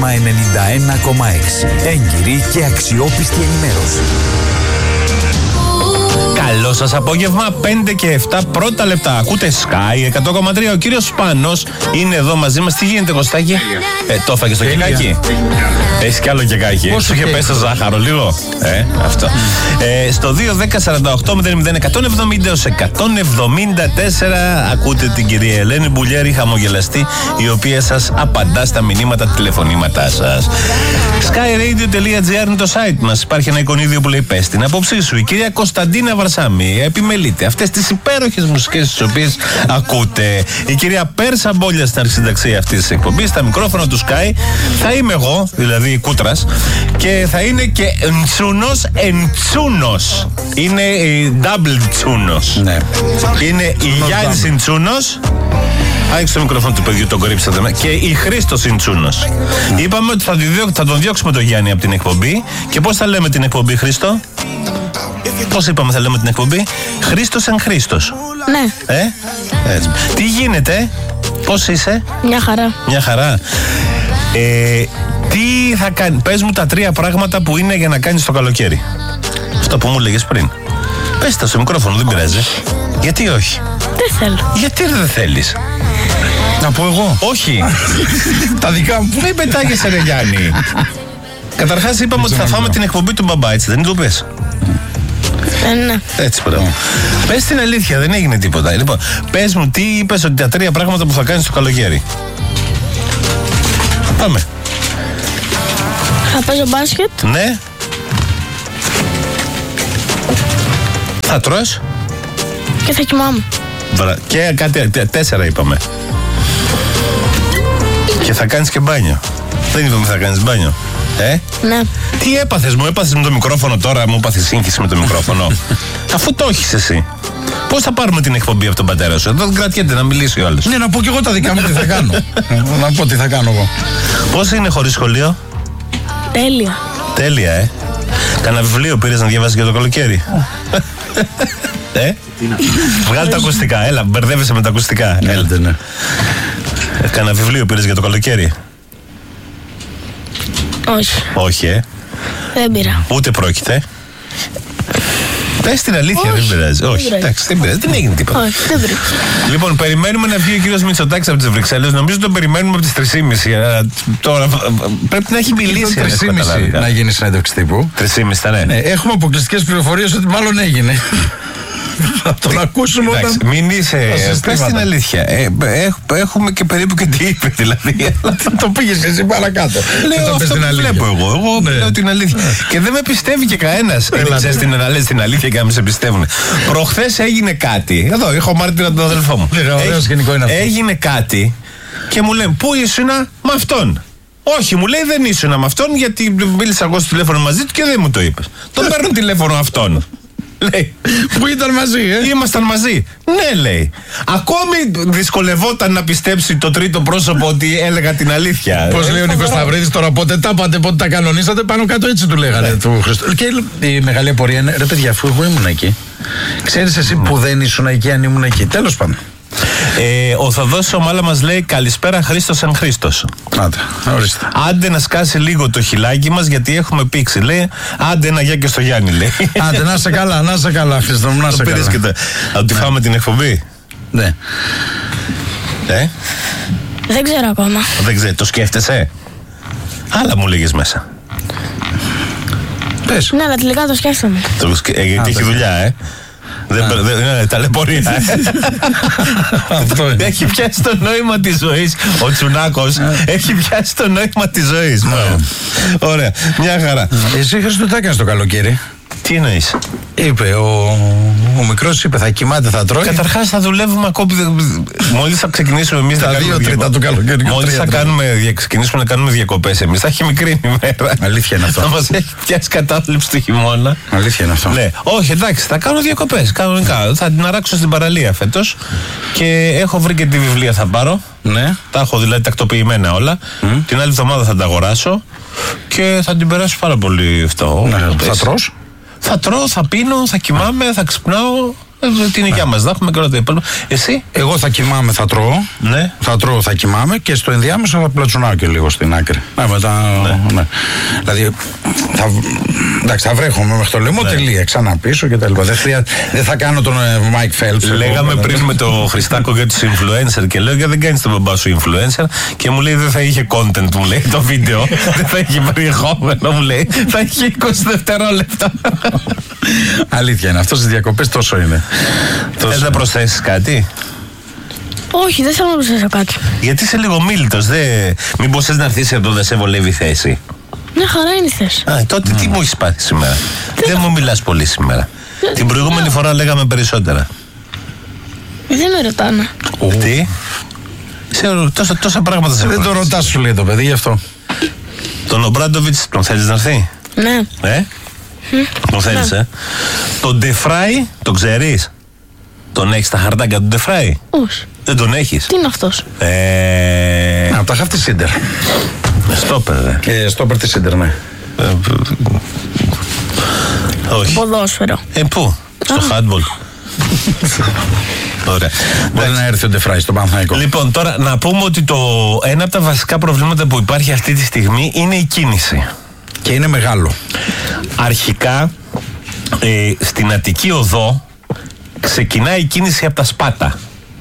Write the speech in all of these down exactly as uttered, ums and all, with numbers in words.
Άλμα ενενήντα ένα κόμμα έξι. Έγκυρη και αξιόπιστη ενημέρωση. Καλό σας απόγευμα, πέντε και επτά πρώτα λεπτά. Ακούτε Sky εκατό κόμμα τρία. Ο κύριος Σπάνος είναι εδώ μαζί μας. Τι γίνεται, Κωστάκη? Ε, το έφαγες το κεκάκι? Έχεις κι άλλο κεκάκι? Πόσο είχε πέσει το ζάχαρο, λίγο? Ε, αυτό. Ε, στο δύο δέκα σαράντα οκτώ μηδέν μηδέν εκατόν εβδομήντα έως εκατόν εβδομήντα τέσσερα ακούτε την κυρία Ελένη Μπουλιέρη, χαμογελαστή, η οποία σας απαντά στα μηνύματα, τηλεφωνήματά σας. skyradio.gr είναι το site μας. Υπάρχει ένα εικονίδιο που λέει πες την απόψή σου. Η κυρία Κωνσταντίνα Βαρσάμι επιμελείται αυτές τις υπέροχες μουσικές τις οποίες ακούτε. Η κυρία Πέρσα Μπόλια στην αρχισυνταξία αυτής της εκπομπής. Στα μικρόφωνα του Sky θα είμαι εγώ, δηλαδή Κούτρας, και θα είναι και Ντσούνος Εντσούνος. Είναι η double Τσούνος. Ναι. Είναι η Γιάννης Εντσούνος. Άρχισε το μικρόφωνο του παιδιού, τον κορύψατε. Και η Χρήστος Εντσούνος. Mm. Είπαμε ότι θα, θα τον διώξουμε τον Γιάννη από την εκπομπή. Και πώς θα λέμε την εκπομπή, Χρήστο? Πώς είπαμε θα λέμε την εκπομπή? Χρήστος εν Χρήστος. Ναι. Ε, έτσι. Τι γίνεται, πώς είσαι? Μια χαρά. Μια χαρά. Ε, τι θα κάνει, πες μου τα τρία πράγματα που είναι για να κάνεις το καλοκαίρι. Αυτό που μου έλεγες πριν. Πες τα στο μικρόφωνο, δεν πειράζει. Γιατί όχι? Δεν θέλω. Γιατί δεν θέλεις? Να πω εγώ? Όχι. Τα δικά μου. Μην πετάγεσαι, ρε Γιάννη. Καταρχάς είπαμε ότι θα φάμε την εκπομπή του μπαμπά, έτσι δεν το πες? Ε, ναι. Έτσι, μπράβο. Πες την αλήθεια, δεν έγινε τίποτα. Λοιπόν, πες μου τι είπες ότι τα τρία πράγματα που θα κάνεις το καλοκαίρι. Πάμε. Θα παίζω μπάσκετ. Ναι. Θα τρως. Και θα κοιμάμαι. Βρα... Και κάτι, τέσσερα είπαμε. Και θα κάνεις και μπάνιο. Δεν είπαμε θα κάνεις μπάνιο. Ε? Ναι. Τι έπαθες, μου έπαθες με το μικρόφωνο τώρα, μου έπαθες σύγχυση με το μικρόφωνο. Αφού το έχεις εσύ. Πώς θα πάρουμε την εκπομπή από τον πατέρα σου? Εδώ δεν κρατιέται να μιλήσει ο άλλος. Ναι, να πω και εγώ τα δικά μου τι θα κάνω. Να πω τι θα κάνω εγώ. Πώς είναι χωρίς σχολείο? Τέλεια. Τέλεια, ε. Κάνα βιβλίο πήρες να διαβάσεις για το καλοκαίρι? Ε? Βγάλε τα ακουστικά, έλα, μπερδεύεσαι με τα ακουστικά. Έλα, ναι. Κάνα βιβλίο πήρες για το καλοκαίρι? Όχι. Όχι, ε. Δεν πήρα. Ούτε πρόκειται. Πες την αλήθεια, Όχι. δεν πειράζει. Όχι, πειράζει. εντάξει, δεν πειράζει, δεν έγινε τίποτα. Όχι, δεν πήρα. Λοιπόν, περιμένουμε να βγει ο κύριος Μητσοτάκης από τις Βρυξέλλες. Νομίζω τον περιμένουμε από τις τρεις και μισή. Τώρα πρέπει να έχει μιλήσει. τρεις και μισή να γίνει συνέντευξη τύπου. τρεις και μισή, ναι. Ναι, έχουμε αποκλειστικές πληροφορίες ότι μάλλον έγινε. Θα τον ακούσουμε όταν. Μην είσαι. Πες την αλήθεια. Ε, έχ, έχουμε και περίπου και τι είπε, δηλαδή. Το πήγες εσύ παρακάτω. Λέω αυτό που βλέπω εγώ. Εγώ Ναι. λέω την αλήθεια. Και δεν με πιστεύει και κανένας. Δεν ξέρεις την να λες την αλήθεια και να μην σε πιστεύουν. Προχθές έγινε κάτι. Εδώ, έχω μάρτυρα τον αδελφό μου. Ναι, ωραίο σκηνικό είναι αυτό. Έγινε κάτι και μου λένε πού ήσουνα με αυτόν. Όχι, μου λέει δεν ήσουνα με αυτόν γιατί μίλησα εγώ στο τηλέφωνο μαζί του και δεν μου το είπες. Τον παίρνω τηλέφωνο αυτόν. Λέει, που ήταν μαζί, ε. Ήμασταν μαζί. Ναι, λέει. Ακόμη δυσκολευόταν να πιστέψει το τρίτο πρόσωπο ότι έλεγα την αλήθεια. Πώς λέει ο Νίκος Σταυρίδης τώρα, πότε τα πάτε, πότε τα κανονίσατε, πάνω κάτω έτσι του λέγανε Ναι. του Χριστού. Και η μεγάλη απορία είναι, ρε παιδιά, αφού εγώ ήμουν εκεί, ξέρεις εσύ που δεν ήσουν εκεί, αν ήμουν εκεί. Τέλος πάντων. Ε, ο Θοδός ο Μάλα μας λέει καλησπέρα Χρήστος εν Χρήστος. Άντε, ορίστε. Άντε να σκάσει λίγο το χιλάκι μας γιατί έχουμε πήξει. Λέει άντε ένα γεια και στο Γιάννη, λέει. Άντε, να σε καλά, να σε καλά, Χριστό μου, να σε καλά. Θα τη φάμε την εκπομπή. Ναι. Ε, Δεν ξέρω ακόμα. δεν ξέρω, το σκέφτεσαι? Άλλα μου λέγες μέσα. Πες. Ναι, αλλά τελικά το σκέφτομαι. Το σκε- ε, γιατί έχει δουλειά, ε. Δεν, δεν, δεν, ταλαιπωρία. Αυτό είναι. Έχει πιάσει το νόημα της ζωής. Ο Τσουνάκος έχει πιάσει το νόημα της ζωής. Ωραία, μια χαρά. Εσύ, Χριστό, τι έκανες το καλοκαίρι? Τι εννοείς? Είπε, ο, ο μικρός είπε, θα κοιμάται, θα τρώει. Καταρχάς θα δουλεύουμε ακόμη. Μόλις θα ξεκινήσουμε εμείς Τα να κάνουμε δύο τρίτα διακοπές. του καλοκαιριού. Μόλις τρία θα τρίτα. κάνουμε, δια- ξεκινήσουμε να κάνουμε διακοπές εμείς, θα έχει μικρή ημέρα. Αλήθεια είναι αυτό. Θα μας έχει πιάσει κατάθλιψη του χειμώνα. Αλήθεια είναι αυτό. Ναι, όχι, εντάξει, θα κάνω διακοπές κανονικά. Θα την αράξω στην παραλία φέτος και έχω βρει και τη βιβλία θα πάρω. Ναι. Τα έχω δηλαδή τακτοποιημένα όλα. Την άλλη εβδομάδα θα τα αγοράσω και θα την περάσω πάρα πολύ αυτό. Ναι, θα Εσύ. τρως. Θα τρώω, θα πίνω, θα κοιμάμαι, θα ξυπνάω. Την υγεία μας, να έχουμε και όλα τα υπόλοιπα. Εσύ? Εγώ θα κοιμάμαι, θα τρώω. Ναι. Θα τρώω, θα κοιμάμαι και στο ενδιάμεσο θα πλατσουνάω και λίγο στην άκρη. Ναι, μετά. Ναι. Ναι. Δηλαδή, θα, εντάξει, θα βρέχομαι μέχρι το λαιμό, ναι. Τελεία. Ξανά πίσω και τα λοιπά. Δεν, χρειά, δεν θα κάνω τον Μάικ Φέλπς. Λέγαμε εγώ, πριν με το Χριστάκο για τους influencer και λέω: γιατί δεν κάνεις τον μπαμπά σου influencer. Και μου λέει: δεν θα είχε content, μου λέει το βίντεο. Δεν θα είχε περιεχόμενο, μου λέει. Θα είχε είκοσι δευτερόλεπτα. Αλήθεια είναι. Αυτό στις διακοπές τόσο είναι. Θες να προσθέσεις κάτι? Όχι, δεν θέλω να προσθέσω κάτι. Γιατί είσαι λίγο μίλητος, δε... Μήπως θες να έρθεις εδώ, δεν σε βολεύει η θέση? Μια χαρά είναι η θέση. Α, τότε mm. τι μου έχεις πάθει σήμερα? Δεν, δεν μου μιλάς πολύ σήμερα. Δεν... Την προηγούμενη yeah. φορά λέγαμε περισσότερα. Δεν με ρωτάνε. Oh. Τι? Σε, τόσα, τόσα πράγματα σε δεν το ρωτάς, σου λέει το παιδί, γι' αυτό. Τον Ομπράντοβιτς τον θέλεις να έρθει? Ναι. Ε? Mm. Τον θέλεις, ναι. ε? Τον Ντεφράι, τον ξέρεις? Τον έχεις τα χαρτάκια του Ντεφράι? Όχι. Δεν τον έχεις? Τι είναι αυτός? Ε... Α, τα χαφτή Σίντερ. Στόπερ, ρε. Ε, στόπερ τη Σίντερ, ναι. Ε, όχι. Ποδόσφαιρο. Ε, πού? Στο handball. Ωραία. Μπορεί να έρθει ο Ντεφράι στον Παναθηναϊκό. Λοιπόν, τώρα να πούμε ότι το ένα από τα βασικά προβλήματα που υπάρχει αυτή τη στιγμή είναι η κίνηση. Και είναι μεγάλο. Αρχικά, ε, στην Αττική Οδό ξεκινάει η κίνηση από τα Σπάτα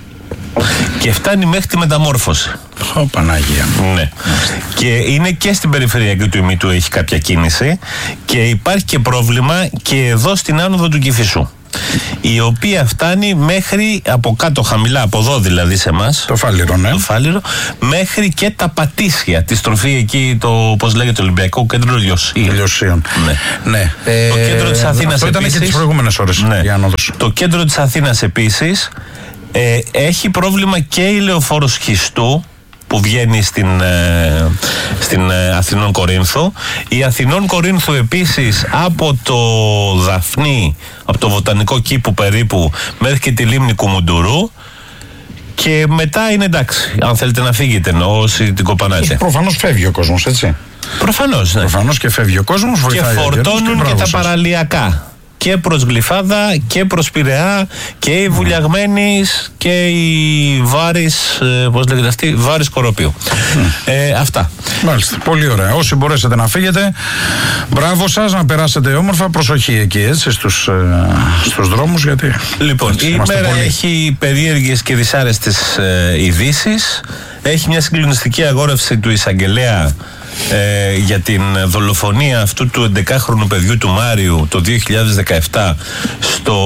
και φτάνει μέχρι τη Μεταμόρφωση. Ω, Πανάγια. Ναι. Και είναι και στην περιφερειακή του ημιτού έχει κάποια κίνηση και υπάρχει και πρόβλημα και εδώ στην άνοδο του Κηφισού, η οποία φτάνει μέχρι από κάτω χαμηλά, από εδώ δηλαδή σε εμάς, το Φάληρο, ναι. Το Φάληρο, μέχρι και τα Πατήσια, τη στροφή εκεί, το πώς λέγεται, Ολυμπιακό Κέντρο Λιωσίων. Λιωσίων. Ναι. Ναι. Ε, το κέντρο της Αθήνας αυτό ήταν επίσης, και τις προηγούμενες ώρες. Ναι. Η άνοδος. Το κέντρο της Αθήνας επίσης ε, έχει πρόβλημα και η λεωφόρος Χιστού που βγαίνει στην, ε, στην ε, Αθηνών Κορίνθου. Η Αθηνών Κορίνθου επίσης από το Δαφνί, από το Βοτανικό Κήπο περίπου, μέχρι και τη λίμνη Κουμουντουρού. Και μετά είναι εντάξει, αν θέλετε να φύγετε, εννοώ όσοι την κοπανάτε. Προφανώς φεύγει ο κόσμος, έτσι. Προφανώς, ναι. Προφανώς και φεύγει ο κόσμος, και φορτώνουν και, και τα παραλιακά. Και προς Γλυφάδα και προς Πειραιά και οι Βουλιαγμένης και οι Βάρης, ε, πώς λέγεται αυτή, Βάρης Κοροπίου. Mm. Ε, αυτά. Μάλιστα, πολύ ωραία. Όσοι μπορέσετε να φύγετε, μπράβο σας, να περάσετε όμορφα. Προσοχή εκεί, έτσι, στους, ε, στους δρόμους, γιατί... Λοιπόν, έτσι, η ημέρα πολύ. έχει περίεργες και δυσάρεστες ε, ειδήσεις. Έχει μια συγκλονιστική αγόρευση του εισαγγελέα Ε, για την δολοφονία αυτού του έντεκάχρονου παιδιού του Μάριου το δύο χιλιάδες δεκαεπτά στο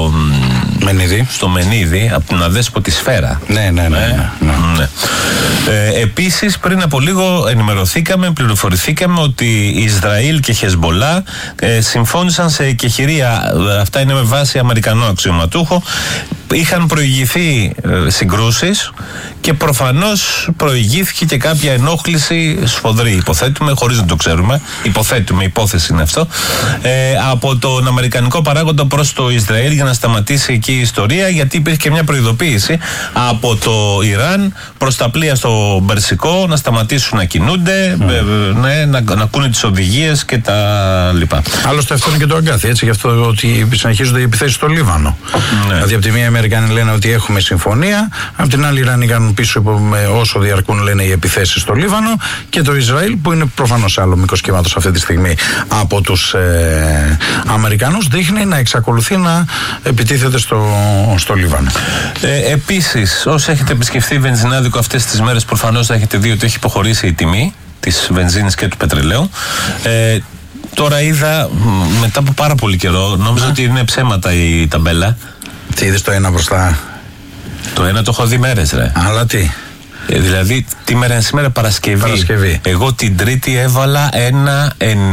Μενίδη, στο Μενίδη από την αδέσποτη Σφαίρα. Ναι, ναι, ναι, ναι, ναι. ναι. Ε, επίσης πριν από λίγο ενημερωθήκαμε, πληροφορηθήκαμε ότι Ισραήλ και Χεσμπολά ε, συμφώνησαν σε εκεχηρία, αυτά είναι με βάση Αμερικανό αξιωματούχο, είχαν προηγηθεί ε, συγκρούσεις και προφανώς προηγήθηκε και κάποια ενόχληση σφοδρή, υποθέτουμε, χωρίς να το ξέρουμε, υποθέτουμε, υπόθεση είναι αυτό, ε, από τον αμερικανικό παράγοντα προς το Ισραήλ για να σταματήσει εκεί η ιστορία, γιατί υπήρχε και μια προειδοποίηση από το Ιράν προς τα πλοία στο Περσικό να σταματήσουν να κινούνται, mm. ε, ναι, να, να ακούνε τις οδηγίες και τα λοιπά. Άλλωστε αυτό είναι και το αγκάθι, έτσι, γι' αυτό ότι συνεχίζονται οι επιθέσεις στο Λίβανο. Ναι. Δηλαδή από τη μία οι Αμερικανοί λένε ότι έχουμε συμφωνία, από την άλλη οι Ιρανοί κάνουν πίσω με όσο διαρκούν, λένε, οι επιθέσεις στο Λίβανο, και το Ισραήλ που είναι προφανώς άλλο μήκος κύματος αυτή τη στιγμή από τους ε, Αμερικανούς δείχνει να εξακολουθεί να επιτίθεται στο, στο Λίβανο. Ε, επίσης, όσοι έχετε επισκεφθεί βενζινάδικο αυτές τις μέρες, προφανώς θα έχετε δει ότι έχει υποχωρήσει η τιμή της βενζίνης και του πετρελαίου. Ε, τώρα είδα μετά από πάρα πολύ καιρό, νόμιζα ότι είναι ψέματα η ταμπέλα. Τι είδες το ένα μπροστά? Το ένα το έχω δει μέρες, ρε. Αλλά τι? Ε, δηλαδή, τι μέρα είναι σήμερα, Παρασκευή. Παρασκευή. Εγώ την Τρίτη έβαλα ένα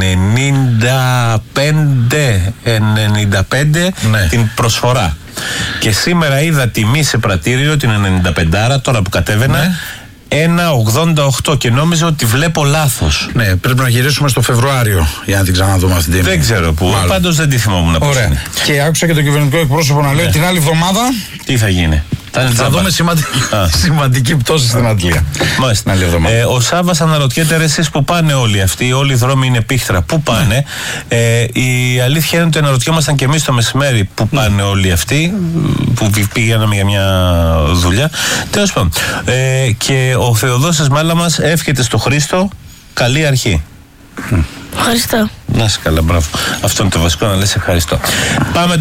ενενήντα πέντε, ενενήντα πέντε ναι. την προσφορά. Και σήμερα είδα τιμή σε πρατήριο την ενενήντα πέντε, άρα τώρα που κατέβαινα, ναι. ένα ογδόντα οκτώ και νόμιζα ότι βλέπω λάθος. Ναι, πρέπει να γυρίσουμε στο Φεβρουάριο για να την ξαναδούμε αυτή την τιμή. Δεν ξέρω πού, πάντως δεν τη θυμόμουν. Ωραία. Και άκουσα και τον κυβερνητικό εκπρόσωπο να λέει ναι. την άλλη εβδομάδα. Τι θα γίνει? Θα, θα δούμε σημαντική, σημαντική πτώση στην Αντλία. Μάλιστα. Ε, ο Σάββας αναρωτιέται, ρε, εσείς που πάνε όλοι αυτοί, όλοι οι δρόμοι είναι πίχτρα. Πού πάνε? Ε, η αλήθεια είναι ότι αναρωτιόμασταν και εμείς το μεσημέρι πού πάνε όλοι αυτοί, που πήγαμε για μια δουλειά. Τέλος πάντων. Ε, και ο Θεοδόσης Μάλαμας εύχεται στο Χρήστο καλή αρχή. Ευχαριστώ. Να είσαι καλά, μπράβο. Αυτό είναι το βασικό, να λες ευχαριστώ. Πάμε